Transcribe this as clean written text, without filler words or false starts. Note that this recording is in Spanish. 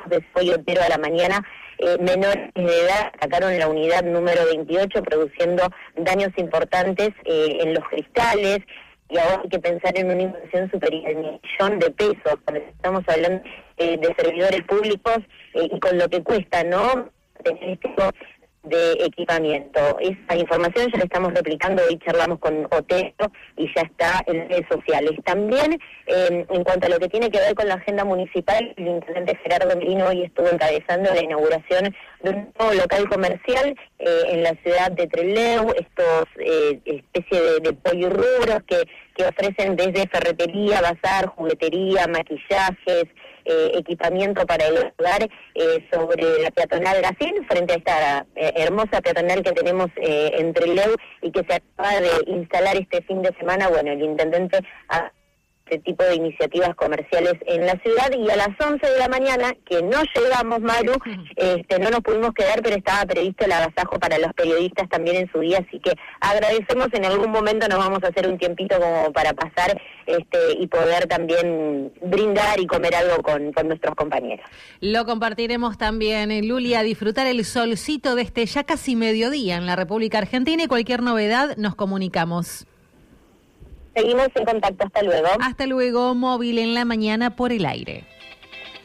de Pollo Otero a la mañana, menores de edad atacaron la unidad número 28, produciendo daños importantes en los cristales, y ahora hay que pensar en una inversión superior al $1.000.000 cuando estamos hablando de servidores públicos y con lo que cuesta, ¿no?, tener este tipo de equipamiento. Esa información ya la estamos replicando, hoy charlamos con Otero y ya está en redes sociales. También, en cuanto a lo que tiene que ver con la agenda municipal, el intendente Gerardo Merino hoy estuvo encabezando la inauguración de un nuevo local comercial en la ciudad de Trelew, estos especie de pollo rubros que ofrecen desde ferretería, bazar, juguetería, maquillajes, equipamiento para el hogar, sobre la peatonal Gacín, frente a esta hermosa peatonal que tenemos en Trelew y que se acaba de instalar este fin de semana. Bueno, el intendente ha este tipo de iniciativas comerciales en la ciudad, y a las 11 de la mañana, que no llegamos, Maru, no nos pudimos quedar, pero estaba previsto el agasajo para los periodistas también en su día, así que agradecemos. En algún momento nos vamos a hacer un tiempito como para pasar y poder también brindar y comer algo con nuestros compañeros. Lo compartiremos también, Luli, a disfrutar el solcito de este ya casi mediodía en la República Argentina, y cualquier novedad nos comunicamos. Seguimos en contacto, hasta luego. Hasta luego, Móvil en la mañana por el aire.